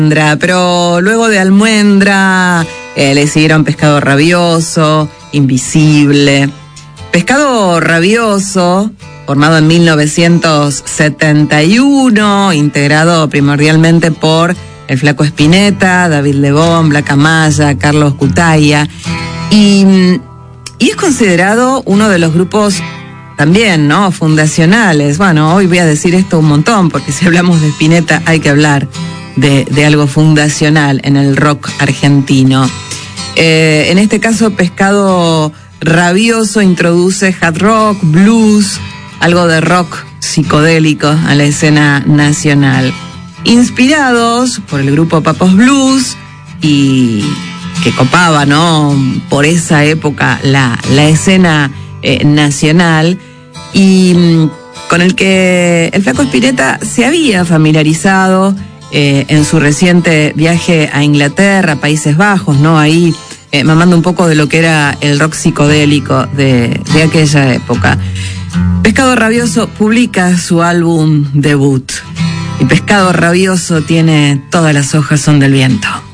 Pero luego de Almendra le siguieron Pescado Rabioso, Invisible. Pescado Rabioso, formado en 1971, integrado primordialmente por el Flaco Spinetta, David Lebón, Blanca Maya, Carlos Cutaia, y es considerado uno de los grupos también, ¿no?, fundacionales. Bueno, hoy voy a decir esto un montón, porque si hablamos de Spinetta hay que hablar de algo fundacional en el rock argentino. En este caso, Pescado Rabioso introduce hard rock, blues, algo de rock psicodélico a la escena nacional. Inspirados por el grupo Papos Blues, y que copaba, ¿no?, por esa época la escena nacional, y con el que el Flaco Spinetta se había familiarizado en su reciente viaje a Inglaterra, Países Bajos, ¿no?, ahí mamando un poco de lo que era el rock psicodélico de aquella época. Pescado Rabioso publica su álbum debut, y Pescado Rabioso tiene Todas las hojas son del viento.